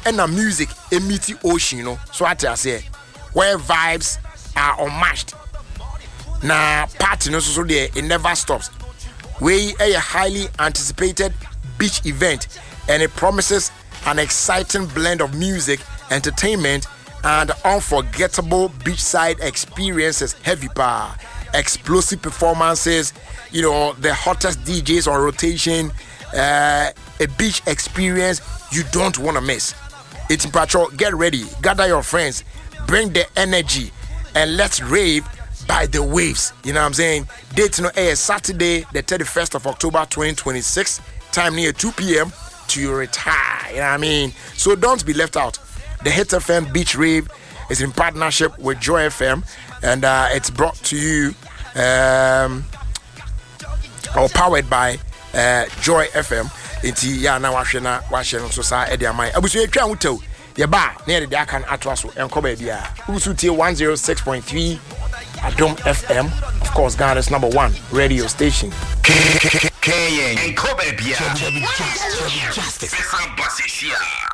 and the music emiti ocean, you know. So I tell you, where vibes are unmatched. Na party no so there, it never stops. We a highly anticipated beach event, and it promises an exciting blend of music, entertainment, and unforgettable beachside experiences. Heavy power, explosive performances, you know, the hottest DJs on rotation, a beach experience you don't want to miss. It's Patrol. Get ready, gather your friends, bring the energy, and let's rave by the waves. You know what I'm saying? Date air Saturday, the 31st of October 2026. Time near 2 p.m. to retire. You know what I mean? So don't be left out. The Hit FM Beach Rave is in partnership with Joy FM, and it's brought to you or powered by Joy FM. Inti ya na wahwe no so sa e dia mai. Abusu etwa wutew. Ye ba na ye de aka atwa so enkoba bia. Ubusu tie 106.3 Adom FM, of course, Ghana's #1 radio station. Enkoba bia. Justice.